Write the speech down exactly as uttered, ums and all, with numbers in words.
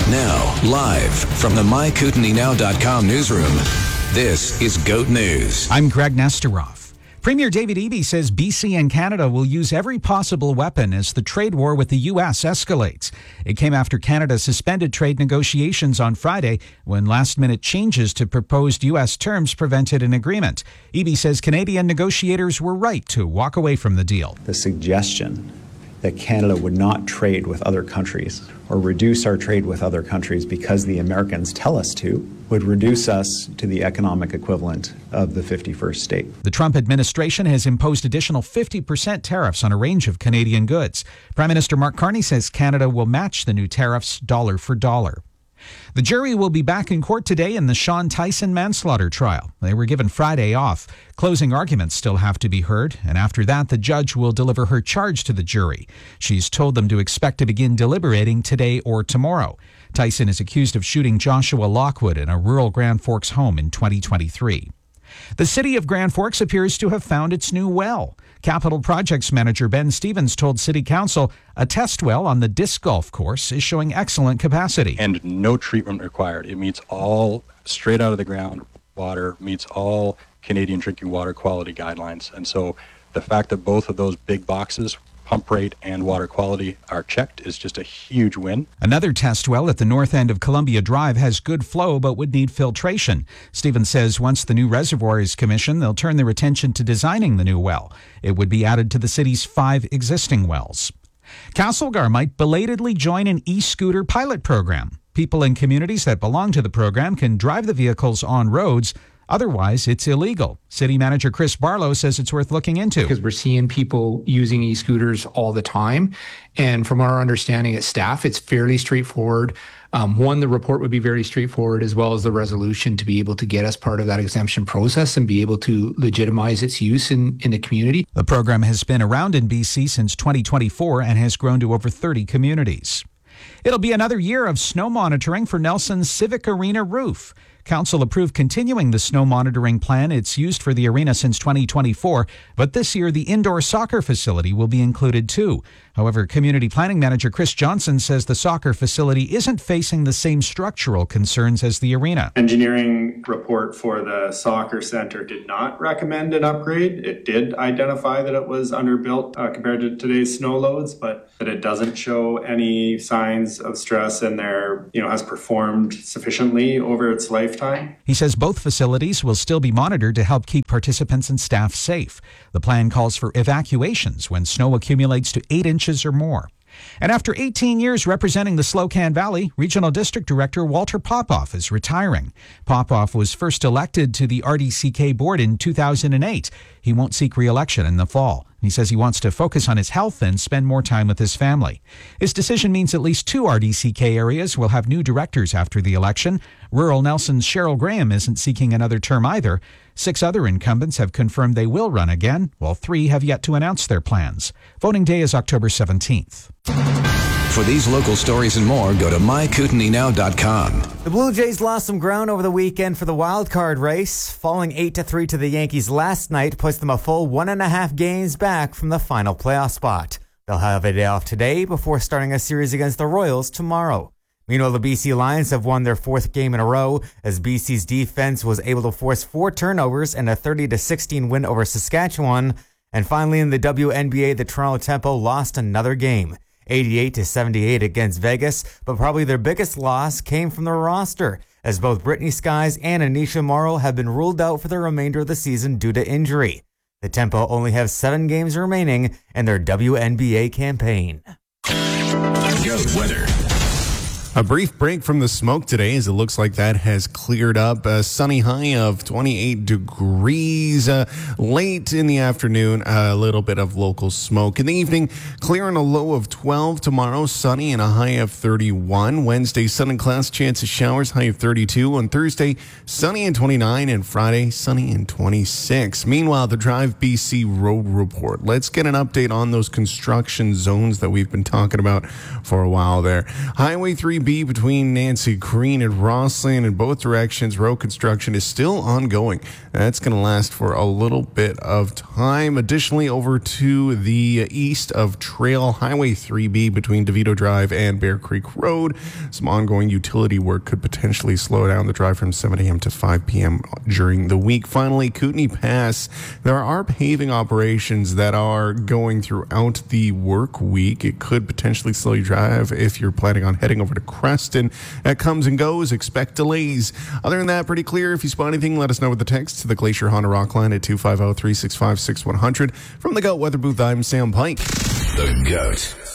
Now, live from the my kootenai now dot com newsroom, this is GOAT News. I'm Greg Nesteroff. Premier David Eby says B C and Canada will use every possible weapon as the trade war with the U S escalates. It came after Canada suspended trade negotiations on Friday when last-minute changes to proposed U S terms prevented an agreement. Eby says Canadian negotiators were right to walk away from the deal. The suggestion that Canada would not trade with other countries or reduce our trade with other countries because the Americans tell us to would reduce us to the economic equivalent of the fifty-first state. The Trump administration has imposed additional fifty percent tariffs on a range of Canadian goods. Prime Minister Mark Carney says Canada will match the new tariffs dollar for dollar. The jury will be back in court today in the Sean Tyson manslaughter trial. They were given Friday off. Closing arguments still have to be heard, and after that, the judge will deliver her charge to the jury. She's told them to expect to begin deliberating today or tomorrow. Tyson is accused of shooting Joshua Lockwood in a rural Grand Forks home in twenty twenty-three. The city of Grand Forks appears to have found its new well. Capital Projects Manager Ben Stevens told City Council a test well on the disc golf course is showing excellent capacity. And no treatment required. It meets all straight out of the ground water, meets all Canadian drinking water quality guidelines. And so the fact that both of those big boxes, pump rate and water quality, are checked is just a huge win. Another test well at the north end of Columbia Drive has good flow but would need filtration. Stevens says once the new reservoir is commissioned, they'll turn their attention to designing the new well. It would be added to the city's five existing wells. Castlegar might belatedly join an e-scooter pilot program. People in communities that belong to the program can drive the vehicles on roads. Otherwise, it's illegal. City Manager Chris Barlow says it's worth looking into. Because we're seeing people using e-scooters all the time. And from our understanding at staff, it's fairly straightforward. Um, one, the report would be very straightforward, as well as the resolution to be able to get us part of that exemption process and be able to legitimize its use in, in the community. The program has been around in B C since twenty twenty-four and has grown to over thirty communities. It'll be another year of snow monitoring for Nelson's Civic Arena roof. Council approved continuing the snow monitoring plan it's used for the arena since twenty twenty-four, but this year the indoor soccer facility will be included too. However, Community Planning Manager Chris Johnson says the soccer facility isn't facing the same structural concerns as the arena. Engineering report for the soccer center did not recommend an upgrade. It did identify that it was underbuilt uh, compared to today's snow loads, but that it doesn't show any signs of stress and there, you know, has performed sufficiently over its lifetime. He says both facilities will still be monitored to help keep participants and staff safe. The plan calls for evacuations when snow accumulates to eight inches or more. And after eighteen years representing the Slocan Valley, Regional District Director Walter Popoff is retiring. Popoff was first elected to the R D C K board in two thousand eight. He won't seek re-election in the fall. He says he wants to focus on his health and spend more time with his family. His decision means at least two R D C K areas will have new directors after the election. Rural Nelson's Cheryl Graham isn't seeking another term either. Six other incumbents have confirmed they will run again, while three have yet to announce their plans. Voting day is October seventeenth. For these local stories and more, go to my kootenai now dot com. The Blue Jays lost some ground over the weekend for the wild card race. Falling eight to three to the Yankees last night puts them a full one and a half games back from the final playoff spot. They'll have a day off today before starting a series against the Royals tomorrow. Meanwhile, the B C Lions have won their fourth game in a row as B C's defense was able to force four turnovers and a thirty to sixteen win over Saskatchewan. And finally, in the W N B A, the Toronto Tempo lost another game, eighty-eight to seventy-eight against Vegas, but probably their biggest loss came from the roster, as both Brittany Skies and Anisha Morrow have been ruled out for the remainder of the season due to injury. The Tempo only have seven games remaining in their W N B A campaign. Goat weather. A brief break from the smoke today as it looks like that has cleared up. A sunny high of twenty-eight degrees. Uh, late in the afternoon, a little bit of local smoke. In the evening, clear and a low of twelve. Tomorrow, sunny and a high of thirty-one. Wednesday, sun and clouds, chance of showers, high of thirty-two. On Thursday, sunny and twenty-nine. And Friday, sunny and twenty-six. Meanwhile, the Drive B C Road Report. Let's get an update on those construction zones that we've been talking about for a while there. Highway three B between Nancy Green and Roslyn in both directions. Road construction is still ongoing. That's going to last for a little bit of time. Additionally, over to the east of Trail Highway three B between DeVito Drive and Bear Creek Road. Some ongoing utility work could potentially slow down the drive from seven a.m. to five p.m. during the week. Finally, Kootenay Pass. There are paving operations that are going throughout the work week. It could potentially slow your drive if you're planning on heading over to Creston. That comes and goes. Expect delays. Other than that, pretty clear. If you spot anything, let us know with the text to the Glacier Honda Rock line at two five zero, three six five, six one zero zero. From the Goat Weather Booth, I'm Sam Pike. The Goat.